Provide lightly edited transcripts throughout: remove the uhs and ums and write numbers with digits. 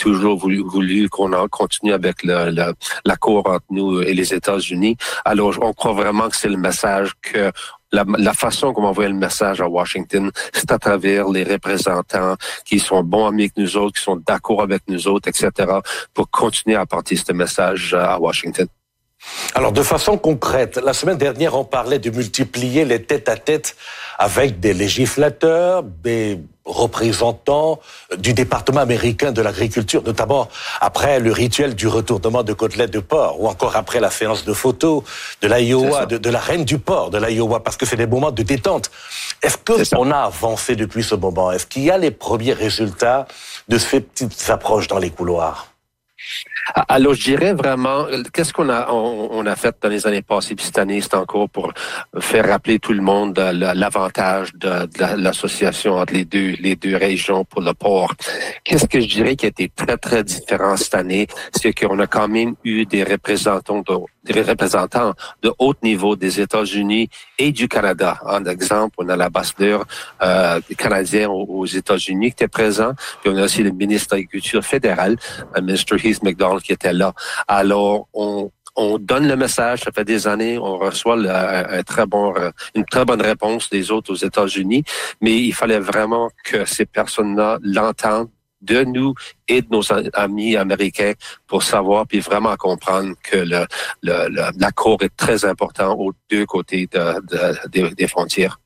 toujours voulu qu'on continue avec l'accord entre nous et les États-Unis. Alors, on croit vraiment que c'est le message que la façon qu'on envoie le message à Washington, c'est à travers les représentants qui sont bons amis avec nous autres, qui sont d'accord avec nous autres, etc., pour continuer à porter ce message à Washington. Alors, de façon concrète, la semaine dernière, on parlait de multiplier les tête-à-tête avec des législateurs, des représentants du département américain de l'agriculture, notamment après le rituel du retournement de côtelettes de porc, ou encore après la séance de photos de l'Iowa, de la reine du porc de l'Iowa, parce que c'est des moments de détente. Est-ce qu'on a avancé depuis ce moment? Est-ce qu'il y a les premiers résultats de ces petites approches dans les couloirs? Alors, je dirais vraiment, qu'est-ce qu'on a fait dans les années passées, puis cette année, c'est encore pour faire rappeler tout le monde l'avantage de l'association entre les deux régions pour le porc. Qu'est-ce que je dirais qui a été très, très différent cette année, c'est qu'on a quand même eu des représentants de haut niveau des États-Unis et du Canada. En exemple, on a l'ambassadeur canadien aux États-Unis qui était présent, puis on a aussi le ministre de l'Agriculture fédéral, le ministre Heath McDonald, qui était là. Alors, on donne le message, ça fait des années, on reçoit une très bonne réponse des autres aux États-Unis, mais il fallait vraiment que ces personnes-là l'entendent de nous et de nos amis américains pour savoir puis vraiment comprendre que l'accord est très important aux deux côtés des frontières.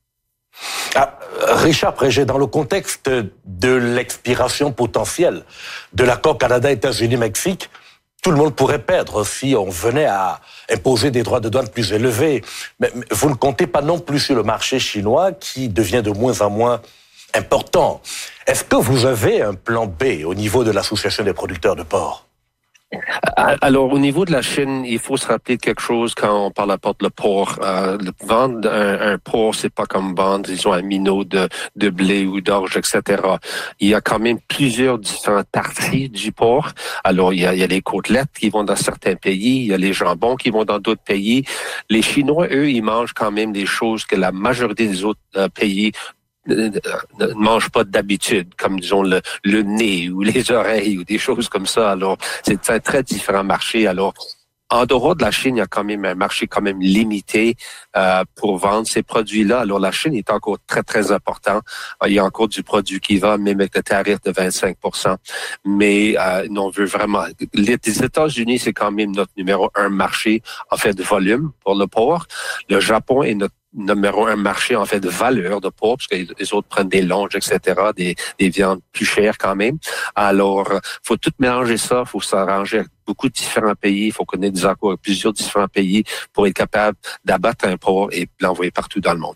Richard Préjean, dans le contexte de l'expiration potentielle de l'accord Canada-États-Unis-Mexique, tout le monde pourrait perdre si on venait à imposer des droits de douane plus élevés. Mais vous ne comptez pas non plus sur le marché chinois qui devient de moins en moins important. Est-ce que vous avez un plan B au niveau de l'Association des producteurs de porc? Alors, au niveau de la Chine, il faut se rappeler de quelque chose quand on parle le porc. Vendre un porc, c'est pas comme vendre, disons, un minot de blé ou d'orge, etc. Il y a quand même plusieurs différentes parties du porc. Alors, il y a les côtelettes qui vont dans certains pays, il y a les jambons qui vont dans d'autres pays. Les Chinois, eux, ils mangent quand même des choses que la majorité des autres pays ne mangent pas d'habitude, comme disons le nez ou les oreilles ou des choses comme ça. Alors, c'est un très différent marché. Alors, en dehors de la Chine, il y a quand même un marché quand même limité pour vendre ces produits-là. Alors, la Chine est encore très, très important. Il y a encore du produit qui va, même avec le tarif de 25%. Mais on veut vraiment... Les États-Unis, c'est quand même notre numéro 1 marché, en fait, de volume pour le porc. Le Japon est notre numéro 1 marché, en fait, de valeur de porc, parce que les autres prennent des longes, etc., des viandes plus chères quand même. Alors, faut tout mélanger ça, faut s'arranger avec beaucoup de différents pays, il faut connaître des accords avec plusieurs différents pays pour être capable d'abattre un porc et l'envoyer partout dans le monde.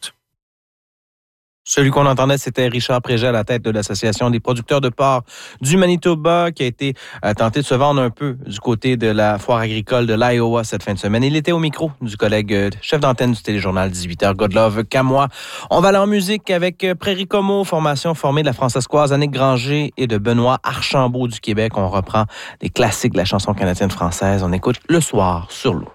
Celui qu'on entendait, c'était Richard Préjean à la tête de l'Association des producteurs de porc du Manitoba, qui a été tenté de se vendre un peu du côté de la foire agricole de l'Iowa cette fin de semaine. Il était au micro du collègue chef d'antenne du téléjournal 18h, Godlove Camois. On va aller en musique avec Prairie Como, formation formée de la Francescoise Annick Granger et de Benoît Archambault du Québec. On reprend des classiques de la chanson canadienne française. On écoute Le Soir sur l'eau.